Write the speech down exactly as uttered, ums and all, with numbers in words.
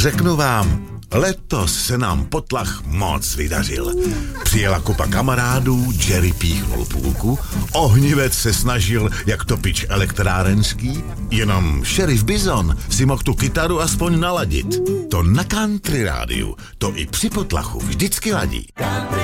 řeknu vám, letos se nám potlach moc vydařil. Přijela kupa kamarádů, Jerry píchnul půlku, ohnivec se snažil jak topič elektrárenský, jenom šerif Bizon si mohl tu kytaru aspoň naladit. To na Country rádiu, to i při potlachu vždycky ladí.